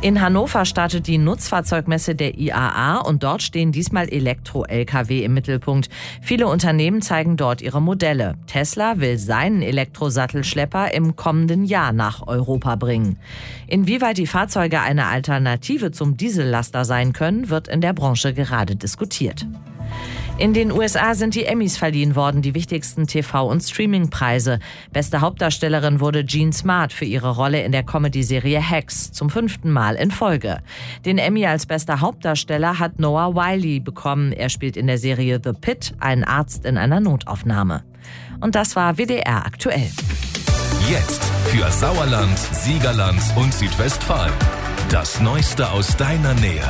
In Hannover startet die Nutzfahrzeugmesse der IAA und dort stehen diesmal Elektro-Lkw im Mittelpunkt. Viele Unternehmen zeigen dort ihre Modelle. Tesla will seinen Elektrosattelschlepper im kommenden Jahr nach Europa bringen. Inwieweit die Fahrzeuge eine Alternative zum Diesellaster sein können, wird in der Branche gerade diskutiert. In den USA sind die Emmys verliehen worden, die wichtigsten TV- und Streamingpreise. Beste Hauptdarstellerin wurde Jean Smart für ihre Rolle in der Comedy-Serie Hacks, zum 5. Mal in Folge. Den Emmy als bester Hauptdarsteller hat Noah Wyle bekommen. Er spielt in der Serie The Pit einen Arzt in einer Notaufnahme. Und das war WDR aktuell. Jetzt für Sauerland, Siegerland und Südwestfalen. Das Neueste aus deiner Nähe.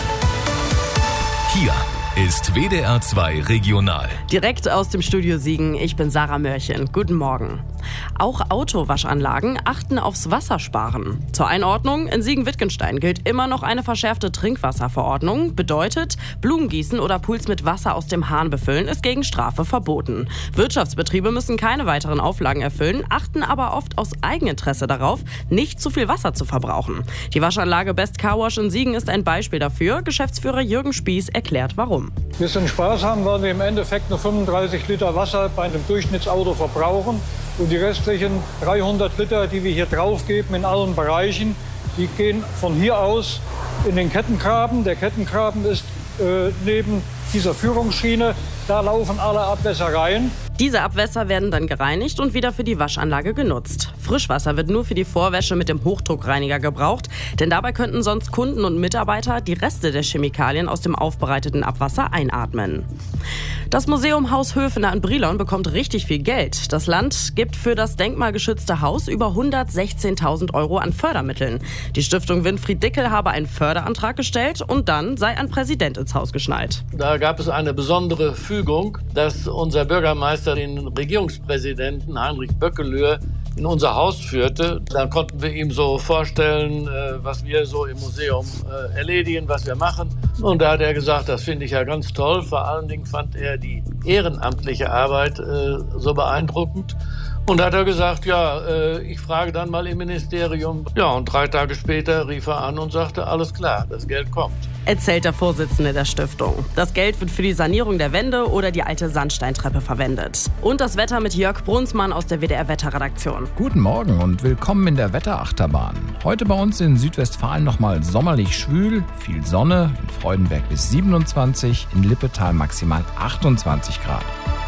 Hier ist WDR 2 Regional. Direkt aus dem Studio Siegen, ich bin Sarah Mörchen. Guten Morgen. Auch Autowaschanlagen achten aufs Wassersparen. Zur Einordnung, in Siegen-Wittgenstein gilt immer noch eine verschärfte Trinkwasserverordnung. Bedeutet, Blumengießen oder Pools mit Wasser aus dem Hahn befüllen ist gegen Strafe verboten. Wirtschaftsbetriebe müssen keine weiteren Auflagen erfüllen, achten aber oft aus Eigeninteresse darauf, nicht zu viel Wasser zu verbrauchen. Die Waschanlage Best Car Wash in Siegen ist ein Beispiel dafür. Geschäftsführer Jürgen Spieß erklärt, warum. Wir sind Spaß haben, weil wir im Endeffekt nur 35 Liter Wasser bei einem Durchschnittsauto verbrauchen. Und die restlichen 300 Liter, die wir hier drauf geben in allen Bereichen, die gehen von hier aus in den Kettengraben. Der Kettengraben ist neben dieser Führungsschiene. Da laufen alle Abwässer rein. Diese Abwässer werden dann gereinigt und wieder für die Waschanlage genutzt. Frischwasser wird nur für die Vorwäsche mit dem Hochdruckreiniger gebraucht, denn dabei könnten sonst Kunden und Mitarbeiter die Reste der Chemikalien aus dem aufbereiteten Abwasser einatmen. Das Museum Haus Höfener in Brilon bekommt richtig viel Geld. Das Land gibt für das denkmalgeschützte Haus über 116.000 € an Fördermitteln. Die Stiftung Winfried Dickel habe einen Förderantrag gestellt und dann sei ein Präsident ins Haus geschneit. Da gab es eine besondere Fügung, dass unser Bürgermeister den Regierungspräsidenten Heinrich Böckelöhr in unser Haus führte. Dann konnten wir ihm so vorstellen, was wir so im Museum erledigen, was wir machen. Und da hat er gesagt, das finde ich ja ganz toll. Vor allen Dingen fand er die ehrenamtliche Arbeit so beeindruckend. Und da hat er gesagt, ja, ich frage dann mal im Ministerium. Ja, und 3 Tage später rief er an und sagte, alles klar, das Geld kommt. Erzählt der Vorsitzende der Stiftung. Das Geld wird für die Sanierung der Wände oder die alte Sandsteintreppe verwendet. Und das Wetter mit Jörg Brunsmann aus der WDR-Wetterredaktion. Guten Morgen und willkommen in der Wetterachterbahn. Heute bei uns in Südwestfalen nochmal sommerlich schwül, viel Sonne, in Freudenberg bis 27, in Lippetal maximal 28 Grad.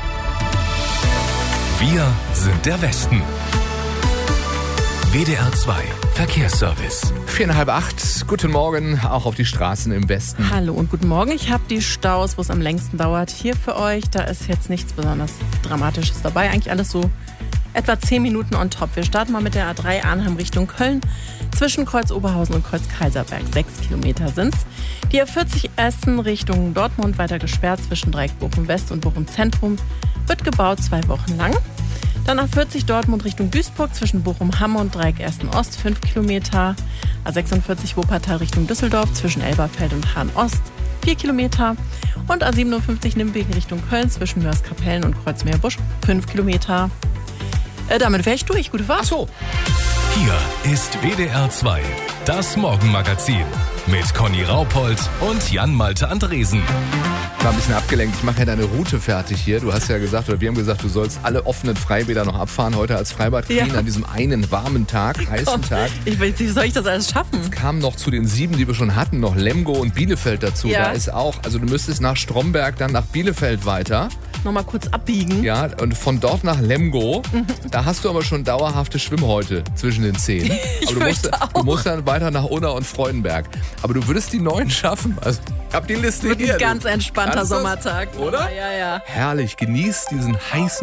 Wir sind der Westen. WDR 2 Verkehrsservice. 7:45, guten Morgen, auch auf die Straßen im Westen. Hallo und guten Morgen. Ich habe die Staus, wo es am längsten dauert, hier für euch. Da ist jetzt nichts besonders Dramatisches dabei. Eigentlich alles so etwa 10 Minuten on top. Wir starten mal mit der A3 Arnhem Richtung Köln. Zwischen Kreuz Oberhausen und Kreuz Kaiserberg 6 Kilometer sind's. Die A40 Essen Richtung Dortmund weiter gesperrt zwischen Dreieck Bochum West und Bochum Zentrum. Wird gebaut 2 Wochen lang. Dann A40 Dortmund Richtung Duisburg zwischen Bochum-Hamm und Dreieck Essen-Ost 5 Kilometer. A46 Wuppertal Richtung Düsseldorf zwischen Elberfeld und Hahn-Ost 4 Kilometer. Und A57 Nimwegen Richtung Köln zwischen Mörs-Kapellen und Kreuzmeerbusch 5 Kilometer. Damit wäre ich durch. Gute Fahrt. Ach so. Hier ist WDR 2, das Morgenmagazin mit Conny Raupold und Jan-Malte Andresen. War ein bisschen abgelenkt. Ich mache ja deine Route fertig hier. Du hast ja gesagt, oder wir haben gesagt, du sollst alle offenen Freibäder noch abfahren heute als Freibad Queen an diesem einen warmen Tag, heißen Tag. Wie soll ich das alles schaffen? Es kamen noch zu den 7, die wir schon hatten, noch Lemgo und Bielefeld dazu. Ja. Da ist auch, also du müsstest nach Stromberg, dann nach Bielefeld weiter. Nochmal kurz abbiegen. Ja, und von dort nach Lemgo, da hast du aber schon dauerhafte Schwimmhäute zwischen den Zehen. Aber du musst dann weiter nach Unna und Freudenberg. Aber du würdest die 9 schaffen. Also, ich hab die Liste Wird hier. ein ganz entspannter Sommertag. Oder? Ja. Herrlich, genieß diesen heißen